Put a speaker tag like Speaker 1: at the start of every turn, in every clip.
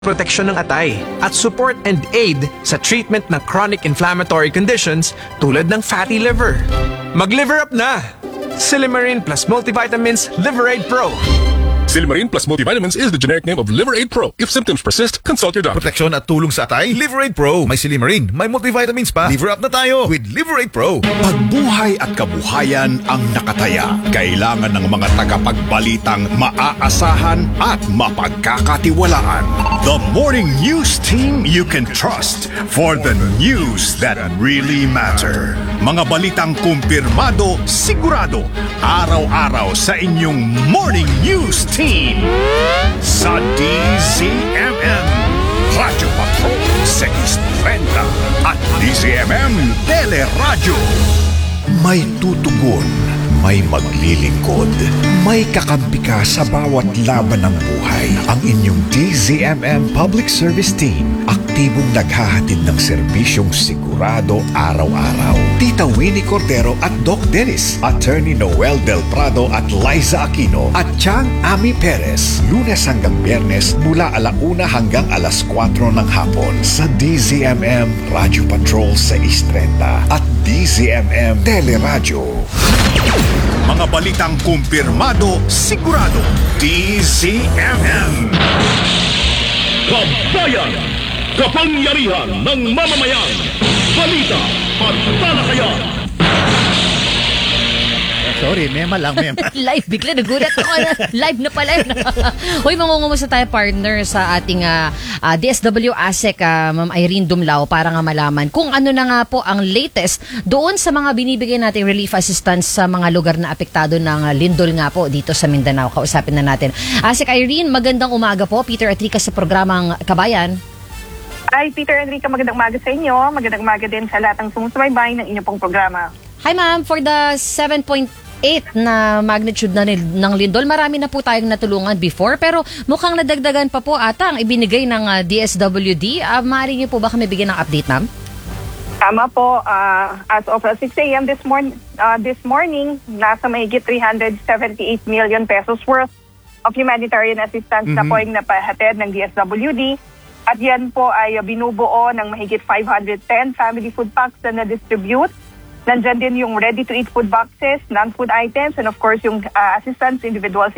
Speaker 1: proteksyon ng atay at support and aid sa treatment ng chronic inflammatory conditions tulad ng fatty liver. Mag-liver up na! Silimarin plus multivitamins Liver Aid Pro.
Speaker 2: Silimarin plus multivitamins is the generic name of Liver Aid Pro. If symptoms persist, consult your doctor.
Speaker 3: Proteksyon at tulong sa atay, Liver Aid Pro. May Silimarin, may multivitamins pa. Liver up na tayo with Liver Aid Pro.
Speaker 4: Pagbuhay at kabuhayan ang nakataya. Kailangan ng mga tagapagbalitang maaasahan at mapagkakatiwalaan. The morning news team you can trust for the news that really matter. Mga balitang kumpirmado, sigurado, araw-araw sa inyong morning news team sa DZMM Radyo Patrol 630 at DZMM Teleradyo. May tutugon, may maglilingkod, may kakampi ka sa bawat laban ng buhay. Ang inyong DZMM Public Service Team, aktibong naghahatid ng serbisyong sigurado araw-araw. Tita Winnie Cordero at Doc Dennis, Attorney Noel Del Prado at Liza Aquino, at Chang Ami Perez, Lunes hanggang Biyernes mula 1:00 hanggang 4:00 ng hapon sa DZMM Radyo Patrol 630 at DZMM Teleradyo. Mga balitang kumpirmado, sigurado, DZMM.
Speaker 5: Kabayan, kapangyarihan ng mamamayan, balita at talakayan.
Speaker 6: Sorry, mema lang, mema.
Speaker 7: Live, bigla nagulat ako. Live na pala. Hoy, mangungumusta tayo partner sa ating DSW ASEC, Ma'am Irene Dumlao, para nga malaman kung ano na nga po ang latest doon sa mga binibigay nating relief assistance sa mga lugar na apektado ng lindol nga po dito sa Mindanao. Kausapin na natin. ASEC Irene, magandang umaga po. Peter Atrica sa programang Kabayan.
Speaker 8: Hi, Peter Enrique, magandang umaga sa inyo. Magandang umaga din sa lahat ng sumusubaybay ng inyong pong programa.
Speaker 7: Hi ma'am, for the 7.8 na magnitude ng lindol, marami na po tayong natulungan before, pero mukhang nadagdagan pa po ata ang ibinigay ng DSWD. Maaari niyo po ba kami bigyan ng update, ma'am?
Speaker 8: Tama po, as of 6 a.m. this morning, nasa mahigit 378 million pesos worth of humanitarian assistance na po yung napahatid ng DSWD. At yan po ay binubuo ng mahigit 510 family food packs na na-distribute. Nandyan din yung ready-to-eat food boxes, non-food items, and of course yung assistance to individuals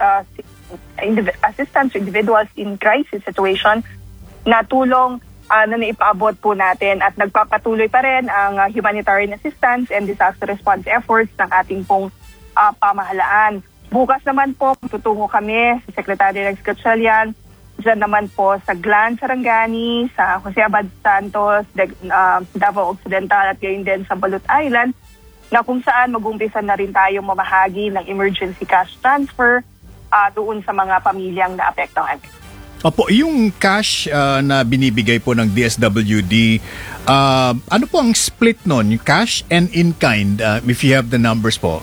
Speaker 8: in crisis situation na tulong na naipaabot po natin. At nagpapatuloy pa rin ang humanitarian assistance and disaster response efforts ng ating pong pamahalaan. Bukas naman po, tutungo kami sa Secretary Rex Gatchalian, dyan naman po sa Glan, Sarangani, sa Jose Abad Santos, Davao Occidental at gayon din sa Balut Island, na kung saan mag-umpisa na rin tayong mamahagi ng emergency cash transfer doon sa mga pamilyang naapektuhan.
Speaker 6: Opo, yung cash na binibigay po ng DSWD, ano po ang split nun? Yung cash and in-kind, if you have the numbers po?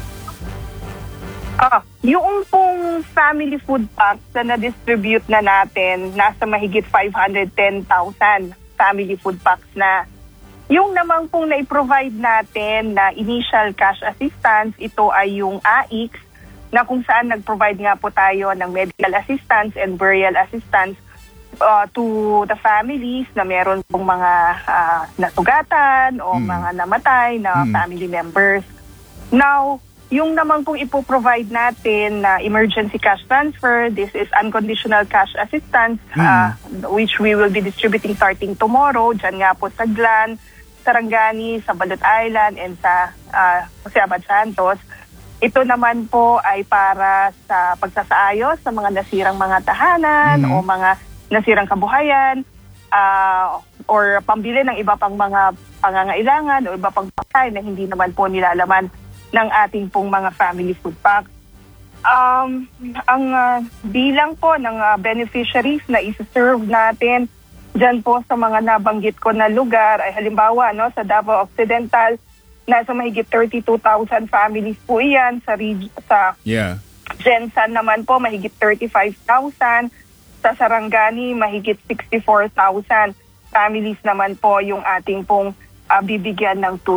Speaker 8: Yung pong family food packs na na-distribute na natin, nasa mahigit 510,000 family food packs na. Yung namang pong na-provide natin na initial cash assistance, ito ay yung AIX, na kung saan nag-provide nga po tayo ng medical assistance and burial assistance to the families na meron pong mga nasugatan o mga namatay na family members. Now, yung naman kung ipoprovide natin na emergency cash transfer, this is unconditional cash assistance, which we will be distributing starting tomorrow, dyan nga po sa Glan, Sarangani, sa Balut Island, and sa Jose Abad Santos. Ito naman po ay para sa pagsasaayos sa mga nasirang mga tahanan o mga nasirang kabuhayan, or pambili ng iba pang mga pangangailangan o iba pang patay na hindi naman po nilalaman ng ating pong mga family food packs. Ang bilang po ng beneficiaries na isa-serve natin dyan po sa mga nabanggit ko na lugar ay halimbawa sa Davao Occidental, nasa mahigit 32,000 families po iyan. Sa Gensan naman po mahigit 35,000. Sa Sarangani mahigit 64,000 families naman po yung ating pong bibigyan ng tulong.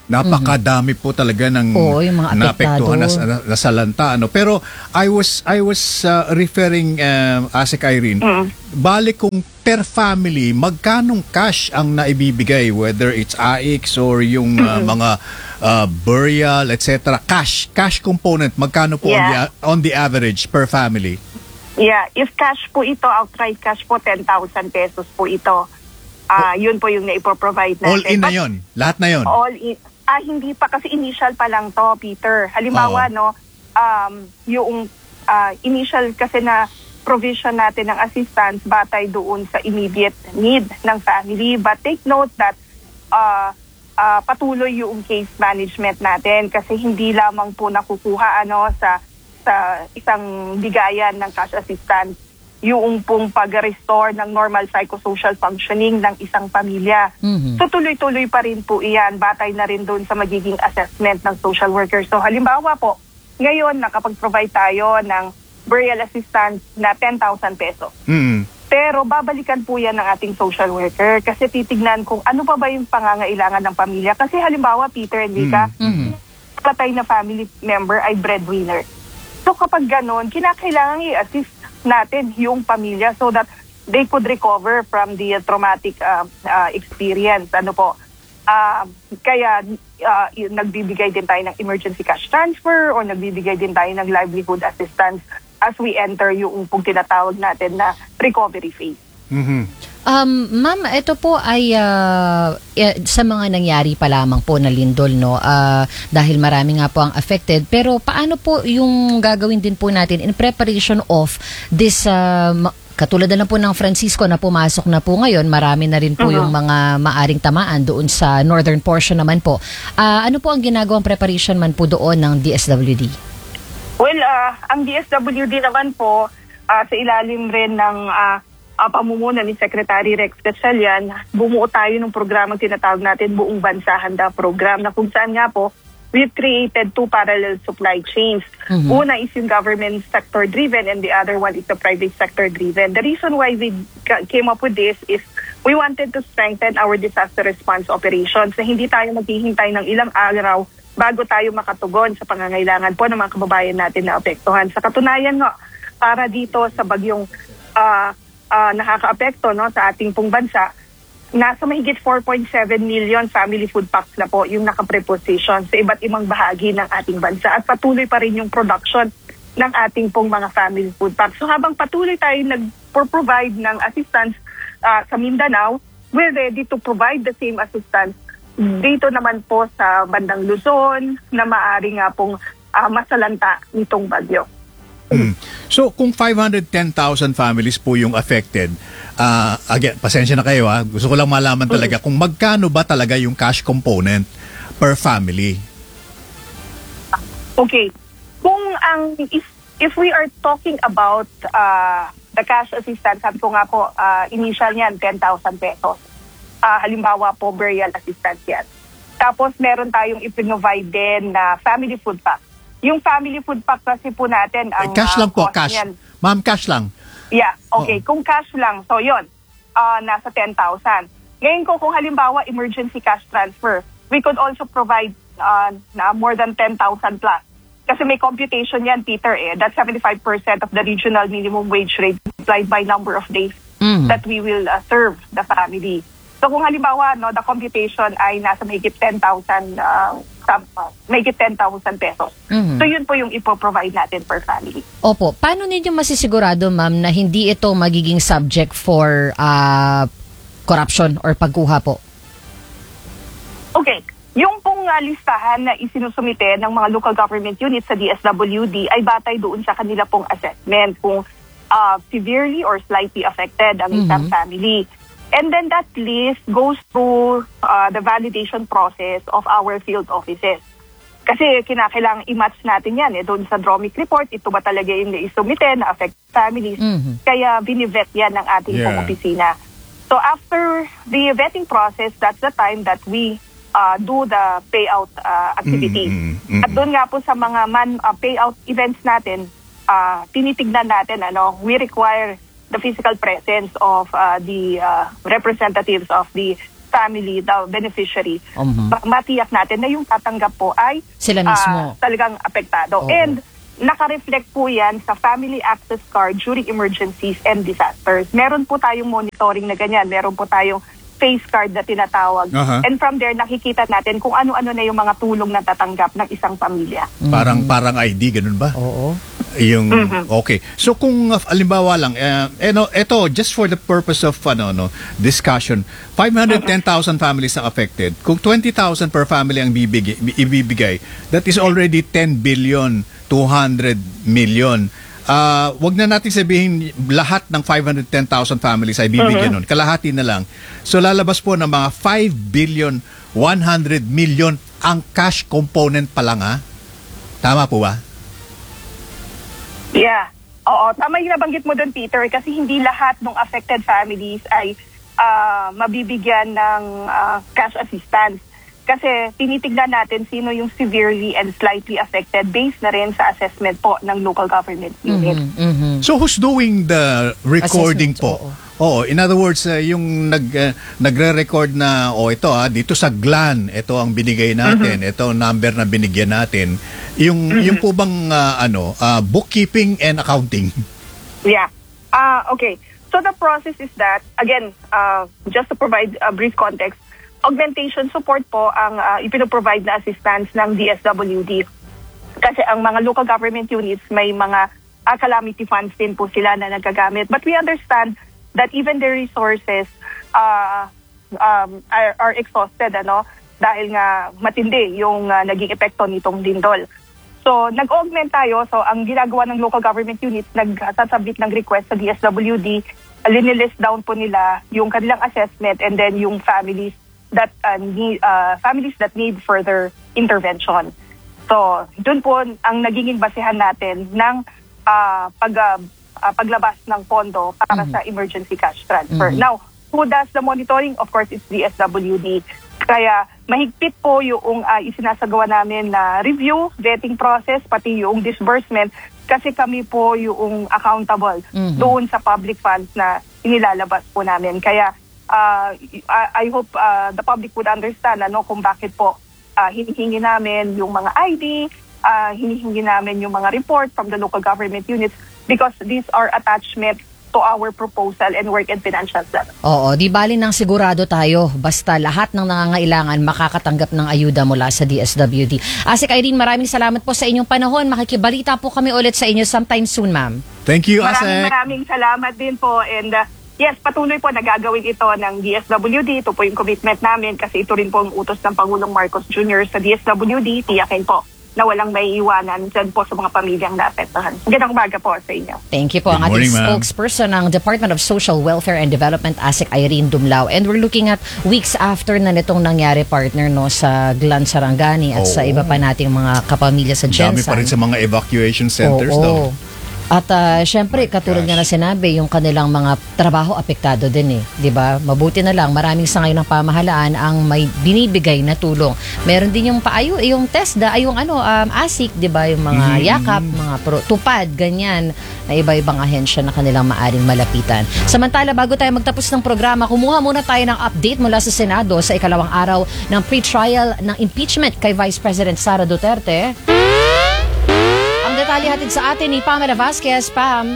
Speaker 6: Napakadami po talaga ng
Speaker 7: Oo, yung mga
Speaker 6: naapektuhan
Speaker 7: apektado.
Speaker 6: na salanta. Pero I was referring, Asik Irene, bali kung per family, magkanong cash ang naibibigay, whether it's AIX or yung mga burial, etc. Cash component, magkano po on the average per family?
Speaker 8: Yeah, if cash po ito, outright cash po, 10,000 pesos po ito. Yun po yung na-ipoprovide natin.
Speaker 6: All in na yun? Lahat na yun?
Speaker 8: All in. Hindi pa kasi initial pa lang to, Peter. Halimbawa, yung initial kasi na provision natin ng assistance batay doon sa immediate need ng family. But take note that patuloy yung case management natin kasi hindi lamang po nakukuha sa isang bigayan ng cash assistance yung pong pag-restore ng normal psychosocial functioning ng isang pamilya. So tuloy-tuloy pa rin po iyan, batay na rin doon sa magiging assessment ng social worker. So halimbawa po, ngayon nakapag-provide tayo ng burial assistance na 10,000 pesos. Pero babalikan po yan ng ating social worker kasi titignan kung ano pa ba yung pangangailangan ng pamilya. Kasi halimbawa, Peter and Vika, patay na family member ay breadwinner. So kapag ganon, kinakailangan i-assist natin yung pamilya so that they could recover from the traumatic experience. Kaya nagbibigay din tayo ng emergency cash transfer or nagbibigay din tayo ng livelihood assistance as we enter yung tinatawag natin na recovery phase.
Speaker 7: Ma'am, ito po ay sa mga nangyari pa lamang po na lindol, no? Dahil marami nga po ang affected. Pero paano po yung gagawin din po natin in preparation of this, katulad na lang po ng Francisco na pumasok na po ngayon, marami na rin po yung mga maaring tamaan doon sa northern portion naman po. Ano po ang ginagawang preparation man po doon ng DSWD?
Speaker 8: Well, ang DSWD naman po, sa ilalim rin ng pamumuno ni Secretary Rex Gatchalian, bumuo tayo ng programang tinatawag natin Buong Bansa Handa Program na kung saan nga po, we've created 2 parallel supply chains. Una is yung government sector driven and the other one is the private sector driven. The reason why we came up with this is we wanted to strengthen our disaster response operations na hindi tayo maghihintay ng ilang araw bago tayo makatugon sa pangangailangan po ng mga kababayan natin na apektuhan. Sa katunayan nga, para dito sa bagyong nakaka-apekto sa ating pong bansa, nasa mahigit 4.7 million family food packs na po yung nakapreposition sa iba't ibang bahagi ng ating bansa at patuloy pa rin yung production ng ating pong mga family food packs. So habang patuloy tayo nag-provide ng assistance sa Mindanao, we're ready to provide the same assistance dito naman po sa bandang Luzon na maaari nga pong masalanta nitong bagyo.
Speaker 6: So, kung 510,000 families po yung affected, again, pasensya na kayo gusto ko lang malaman talaga kung magkano ba talaga yung cash component per family.
Speaker 8: Okay. Kung if we are talking about the cash assistance, sabi ko nga po, initial niyan, 10,000 pesos. Halimbawa po, burial assistance yan. Tapos, meron tayong iprovide din na family food pack. Yung family food pack kasi po natin ang
Speaker 6: cash lang po, cash.
Speaker 8: Yan.
Speaker 6: Ma'am, cash lang.
Speaker 8: Yeah, okay. Kung cash lang, so yon, nasa 10,000. Ngayon kung halimbawa emergency cash transfer, we could also provide na more than 10,000 plus. Kasi may computation yan, Peter, that's 75% of the regional minimum wage rate multiplied by number of days that we will serve the family. So kung halimbawa, the computation ay nasa mahigit 10,000 pesos. So yun po yung ipoprovide natin per family.
Speaker 7: Opo. Paano ninyo masisigurado, ma'am, na hindi ito magiging subject for corruption or pagkuha po?
Speaker 8: Okay. Yung pong listahan na isinusumite ng mga local government units sa DSWD ay batay doon sa kanila pong assessment kung severely or slightly affected ang isang family. And then that list goes through the validation process of our field offices. Kasi kinakailangan i-match natin yan doon sa DROMIC report, ito ba talaga yung naisumite na affected families. Kaya binivet yan ng ating pong opisina. So after the vetting process, that's the time that we do the payout activity. At doon nga po sa mga payout events natin, tinitignan natin, we require the physical presence of the representatives of the family, the beneficiary,
Speaker 7: Mhm.
Speaker 8: matiyak natin na yung tatanggap po ay
Speaker 7: Sila mismo.
Speaker 8: talagang apektado.
Speaker 7: Oo.
Speaker 8: And naka-reflect po yan sa Family Access Card during emergencies and disasters. Meron po tayong monitoring na ganyan. Meron po tayong face card na tinatawag.
Speaker 6: Aha.
Speaker 8: And from there, nakikita natin kung ano-ano na yung mga tulong na tatanggap ng isang pamilya.
Speaker 6: Parang ID, ganun ba?
Speaker 7: Oo.
Speaker 6: Yung okay. So kung halimbawa lang eto just for the purpose of discussion, 510,000 families ang affected. Kung 20,000 per family ang ibibigay, that is already 10 billion 200 million. Wag na natin sabihin lahat ng 510,000 families ay bibigyan nun. Kalahati na lang. So lalabas po ng mga 5 billion 100 million ang cash component pa lang, ha? Tama po ba?
Speaker 8: Yeah. Oo, tama yung nabanggit mo doon, Peter, kasi hindi lahat ng affected families ay mabibigyan ng cash assistance. Kasi tinitignan natin sino yung severely and slightly affected based na rin sa assessment po ng local government unit.
Speaker 6: So who's doing the recording
Speaker 7: Assessment,
Speaker 6: po? Oo, in other words, yung nagre-record na ito dito sa GLAN, ito ang binigay natin, ito ang number na binigyan natin. Yung po bang bookkeeping and accounting?
Speaker 8: Yeah. Okay. So the process is that, again, just to provide a brief context, augmentation support po ang ipinoprovide na assistance ng DSWD. Kasi ang mga local government units may mga calamity funds din po sila na nagagamit. But we understand that even their resources are exhausted, dahil nga matindi yung naging epekto nitong lindol. So, nag-augment tayo. So, ang ginagawa ng local government units, nagsasubmit ng request sa DSWD, linilist down po nila yung kanilang assessment and then yung families that need further intervention. So, dun po ang naging basehan natin ng paglabas ng pondo para sa emergency cash transfer. Now, who does the monitoring? Of course, it's the DSWD. Kaya mahigpit po yung isinasagawa namin na review, vetting process, pati yung disbursement kasi kami po yung accountable doon sa public funds na inilalabas po namin. Kaya I hope the public would understand kung bakit po hinihingi namin yung mga ID, hinihingi namin yung mga report from the local government units because these are attachment to our proposal and work and financial plan.
Speaker 7: Oo, di bali nang sigurado tayo basta lahat ng nangangailangan makakatanggap ng ayuda mula sa DSWD. Asik Irene, maraming salamat po sa inyong panahon. Makikibalita po kami ulit sa inyo sometime soon, ma'am.
Speaker 6: Thank you, Asek.
Speaker 8: Maraming salamat din po and yes, patuloy po nagagawin ito ng DSWD. Ito po yung commitment namin kasi ito rin po ang utos ng Pangulong Marcos Jr. sa DSWD. Tiyakin po na walang may iwanan dyan po sa mga pamilyang naapektuhan. Magandang umaga po sa inyo.
Speaker 7: Thank you po. Ang
Speaker 6: Good morning,
Speaker 7: ating
Speaker 6: ma'am.
Speaker 7: spokesperson ng Department of Social Welfare and Development, Asik Irene Dumlao. And we're looking at weeks after na nitong nangyari, partner, sa Glan Sarangani at sa iba pa nating mga kapamilya sa
Speaker 6: Dami
Speaker 7: Jensan.
Speaker 6: pa rin sa mga evacuation centers daw.
Speaker 7: At syempre, katulad nga na sinabi, yung kanilang mga trabaho apektado din di ba? Mabuti na lang, maraming sa ngayon ng pamahalaan ang may binibigay na tulong. Meron din yung yung TESDA, yung ASIC, di ba? Yung mga yakap, mga tupad, ganyan, na iba-ibang ahensya na kanilang maaring malapitan. Samantala, bago tayo magtapos ng programa, kumuha muna tayo ng update mula sa Senado sa ikalawang araw ng pre-trial ng impeachment kay Vice President Sara Duterte. Ang detalye hatid sa atin ni Pamela Vasquez. Pam.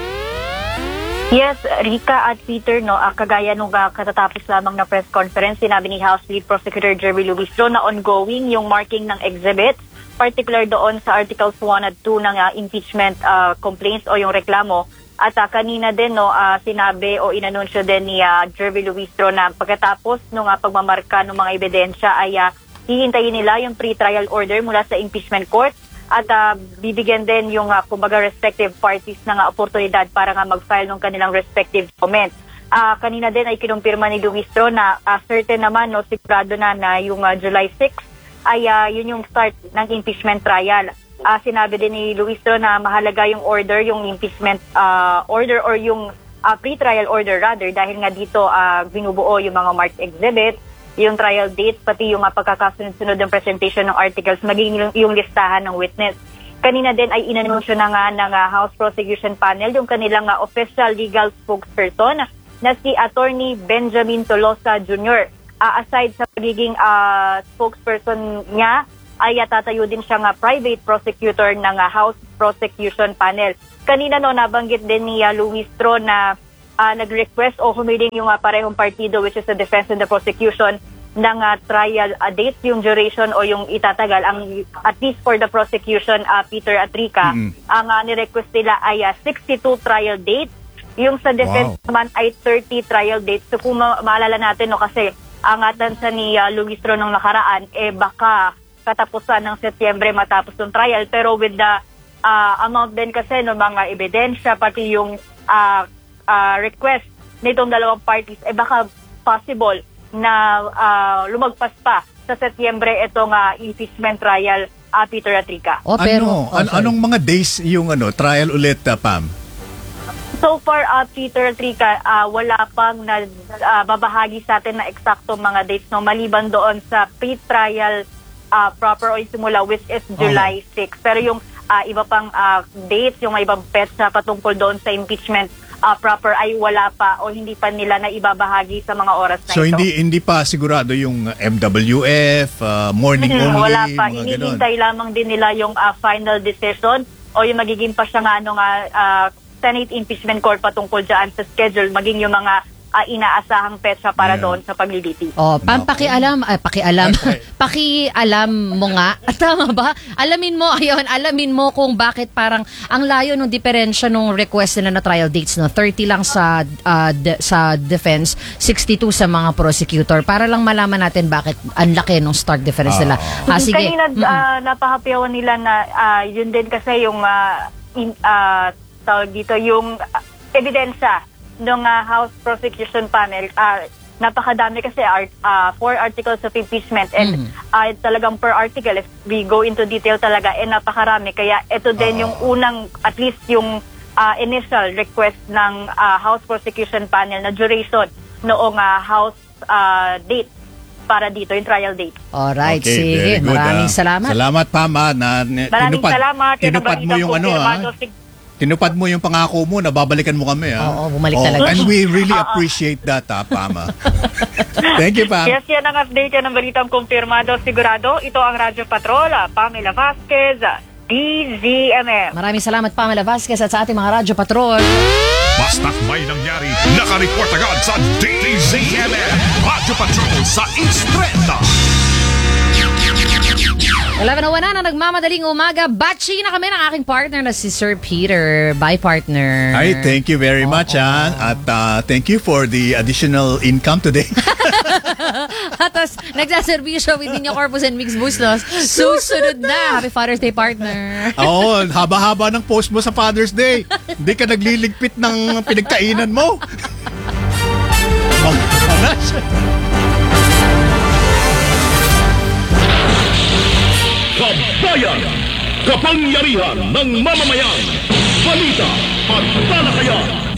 Speaker 9: Yes, Rika at Peter, kagaya nung katatapos lamang na press conference, sinabi ni House Lead Prosecutor Jerry Luistro na ongoing yung marking ng exhibits, particular doon sa Articles 1 at 2 ng impeachment complaints o yung reklamo. At kanina din sinabi o inanunsyo din ni Jerry Luistro na pagkatapos nung pagmamarka ng mga ebidensya ay hihintayin nila yung pre-trial order mula sa impeachment court. At bibigyan din yung kumbaga respective parties ng oportunidad para mag-file ng kanilang respective comments. Kanina din ay kinumpirma ni Luistro na certain naman, sigurado na yung July 6 ay yun yung start ng impeachment trial. Sinabi din ni Luistro na mahalaga yung order, yung impeachment order or yung pre-trial order rather dahil nga dito binubuo yung mga marked exhibits, yung trial date, pati yung pagkakasunod-sunod ng presentation ng articles, maging yung listahan ng witness. Kanina din ay inanunsyo na nga ng House Prosecution Panel yung kanilang official legal spokesperson na si Attorney Benjamin Tolosa Jr. aside sa pagiging spokesperson niya, ay tatayo din siyang private prosecutor ng House Prosecution Panel. Kanina nabanggit din ni Luis Tro na nag-request o humiling yung parehong partido, which is the defense and the prosecution, ng trial date, yung duration o yung itatagal. At least for the prosecution, Peter at Rica, ang nirequest nila ay 62 trial dates. Yung sa defense naman ay 30 trial dates. So kung maalala natin, kasi ang tansa ni Luis Tro nung nakaraan, baka katapusan ng Setyembre matapos yung trial. Pero with the amount din kasi ng mga ebidensya, pati yung request nitong dalawang parties, baka possible na lumagpas pa sa Setyembre itong impeachment trial, Peter at Rica.
Speaker 6: Anong mga days yung trial ulit, Pam?
Speaker 9: So far, Peter at Rica, wala pang babahagi sa atin na eksaktong mga dates, maliban doon sa pre-trial proper o simula, which is July 6. Pero yung iba pang dates, yung ibang petsa patungkol doon sa impeachment proper ay wala pa o hindi pa nila na ibabahagi sa mga oras na
Speaker 6: so
Speaker 9: ito. So
Speaker 6: hindi pa sigurado yung MWF, morning only,
Speaker 9: wala pa.
Speaker 6: mga
Speaker 9: Hinihintay lamang din nila yung final decision o yung magiging pa siya Senate Impeachment Court patungkol dyan sa schedule, maging yung mga inaasahang petsa para doon sa paglilitis.
Speaker 7: Pam, pakialam mo nga. Tama ba? Alamin mo kung bakit parang ang layo ng diferensya nung request nila na trial dates, 30 lang sa defense, 62 sa mga prosecutor, para lang malaman natin bakit ang laki nung start difference nila. Sige.
Speaker 9: Kanina napahapyawan nila na yun din kasi yung tawag dito, yung ebidensya ng House Prosecution Panel. Napakadami kasi 4 articles of impeachment and talagang per article, if we go into detail talaga, napakarami. Kaya ito din yung unang, at least yung initial request ng House Prosecution Panel na duration noong House date para dito, yung trial date.
Speaker 7: Alright, sige. Maraming salamat.
Speaker 6: Salamat, Pam.
Speaker 9: Maraming salamat.
Speaker 6: Tinupad mo yung tinupad mo yung pangako mo na babalikan mo kami.
Speaker 7: Oo, bumalik talaga.
Speaker 6: And we really appreciate that, Pam. Thank you, Pam.
Speaker 9: Yes, yan ang update ng balitang kumpirmado, sigurado. Ito ang Radyo Patrol, Pamela Vasquez, DZMM.
Speaker 7: Maraming salamat, Pamela Vasquez, at sa ating mga Radyo Patrol.
Speaker 4: Basta't may nangyari, nakareport agad sa DZMM. Radyo Patrol sa East 30.
Speaker 7: 11:01 na nagmamadaling umaga. Batchi na kami ng aking partner na si Sir Peter. Bye, partner.
Speaker 6: Ay, thank you very much, At thank you for the additional income today.
Speaker 7: At nagsaservisyo with Nino Corpus and Mix Bustos. Susunod na. Happy Father's Day, partner.
Speaker 6: Haba-haba ng post mo sa Father's Day. Hindi ka nagliligpit ng pinagkainan mo.
Speaker 5: Kabayan, kapangyarihan ng mamamayan, balita at talakayan.